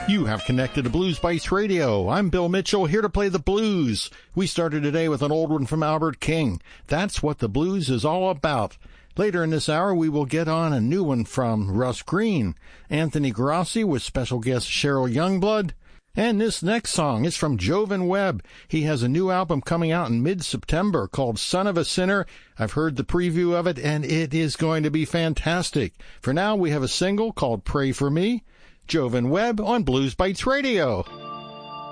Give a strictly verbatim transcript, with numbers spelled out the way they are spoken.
You have connected to Blues Bites Radio. I'm Bill Mitchell, here to play the blues. We started today with an old one from Albert King. That's what the blues is all about. Later in this hour, we will get on a new one from Russ Green, Anthony Grassi with special guest Cheryl Youngblood. And this next song is from Jovan Webb. He has a new album coming out in mid-September called Son of a Sinner. I've heard the preview of it, and it is going to be fantastic. For now, we have a single called Pray For Me. Jovan Webb on Blues Bites Radio.